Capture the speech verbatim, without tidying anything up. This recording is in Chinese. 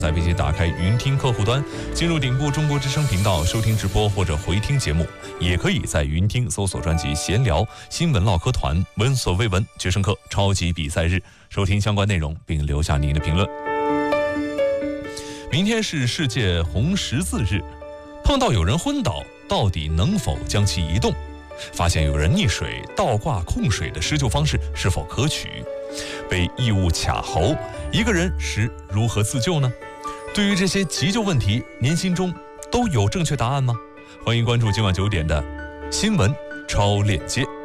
在微信打开云听客户端，进入顶部中国之声频道收听直播或者回听节目，也可以在云听搜索专辑闲聊新闻唠嗑团闻所未闻决胜课超级比赛日，收听相关内容并留下您的评论。明天是世界红十字日，碰到有人昏倒，到底能否将其移动？发现有人溺水，倒挂控水的施救方式是否可取？被异物卡喉，一个人时如何自救呢？对于这些急救问题，您心中都有正确答案吗？欢迎关注今晚九点的新闻超链接。